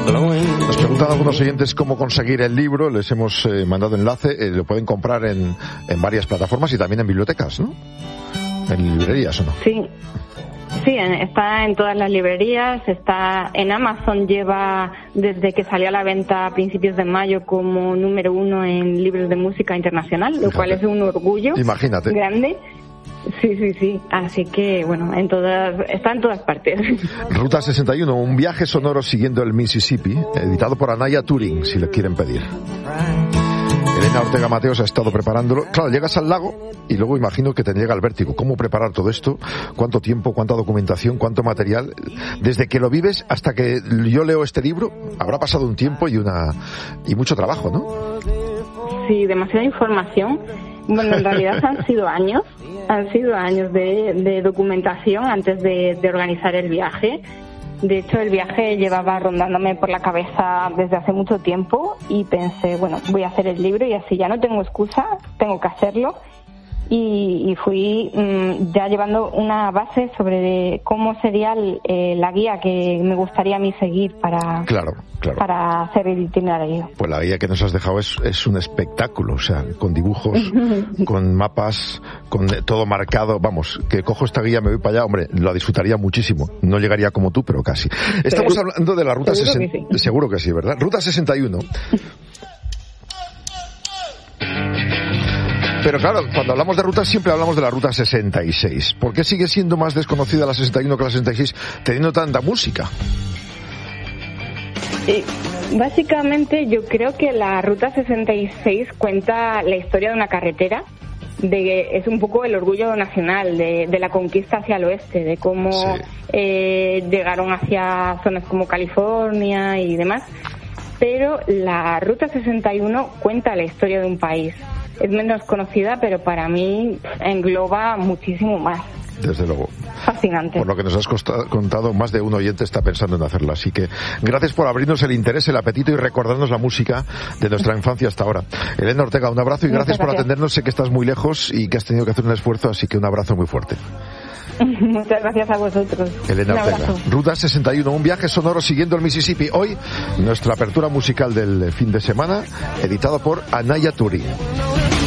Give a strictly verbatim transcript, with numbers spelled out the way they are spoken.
Nos preguntan algunos oyentes cómo conseguir el libro. Les hemos eh, mandado enlace. Eh, lo pueden comprar en, en varias plataformas y también en bibliotecas, ¿no? En librerías, ¿o no? Sí. Sí, está en todas las librerías, está en Amazon, lleva desde que salió a la venta a principios de mayo como número uno en libros de música internacional, lo Fíjate. cual es un orgullo Imagínate. grande. Sí, sí, sí. Así que, bueno, en todas, está en todas partes. Ruta sesenta y uno, un viaje sonoro siguiendo el Mississippi, editado por Anaya Turing, si le quieren pedir. Elena Ortega Mateos ha estado preparándolo. Claro, llegas al lago y luego imagino que te llega el vértigo. ¿Cómo preparar todo esto? ¿Cuánto tiempo? ¿Cuánta documentación? ¿Cuánto material? Desde que lo vives hasta que yo leo este libro, habrá pasado un tiempo y una y mucho trabajo, ¿no? Sí, demasiada información. Bueno, en realidad han sido años, han sido años de, de documentación antes de, de organizar el viaje. De hecho, el viaje llevaba rondándome por la cabeza desde hace mucho tiempo y pensé, bueno, voy a hacer el libro y así ya no tengo excusa, tengo que hacerlo. Y, y fui mmm, ya llevando una base sobre cómo sería el, eh, la guía que me gustaría a mí seguir para, claro, claro. para hacer el itinerario. Pues la guía que nos has dejado es, es un espectáculo, o sea, con dibujos, con mapas, con todo marcado. Vamos, que cojo esta guía, me voy para allá, hombre, lo disfrutaría muchísimo. No llegaría como tú, pero casi. Estamos pero, hablando de la ruta sesenta. Que sí. Seguro que sí, ¿verdad? Ruta sesenta y uno. Pero claro, cuando hablamos de rutas siempre hablamos de la ruta sesenta y seis. ¿Por qué sigue siendo más desconocida la sesenta y uno que la sesenta y seis, teniendo tanta música? Sí, básicamente yo creo que la ruta sesenta y seis cuenta la historia de una carretera, de es un poco el orgullo nacional de, de la conquista hacia el oeste, de cómo sí. eh, llegaron hacia zonas como California y demás. Pero la ruta sesenta y uno cuenta la historia de un país. Es menos conocida, pero para mí engloba muchísimo más. Desde luego. Fascinante. Por lo que nos has contado, más de un oyente está pensando en hacerlo. Así que gracias por abrirnos el interés, el apetito y recordarnos la música de nuestra infancia hasta ahora. Elena Ortega, un abrazo y gracias, gracias por atendernos. Sé que estás muy lejos y que has tenido que hacer un esfuerzo, así que un abrazo muy fuerte. Muchas gracias a vosotros. Elena Ortega. Ruta sesenta y uno, un viaje sonoro siguiendo el Mississippi. Hoy, nuestra apertura musical del fin de semana, editado por Anaya Turing.